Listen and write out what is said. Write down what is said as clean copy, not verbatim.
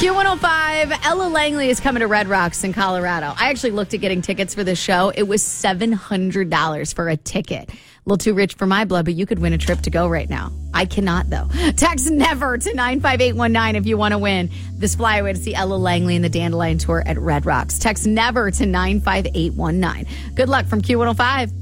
Q105, Ella Langley is coming to Red Rocks in Colorado. I actually looked at getting tickets for this show. It was $700 for a ticket. A little too rich for my blood, but you could win a trip to go right now. I cannot, though. Text NEVER to 95819 if you want to win this flyaway to see Ella Langley and the Dandelion Tour at Red Rocks. Text NEVER to 95819. Good luck from Q105.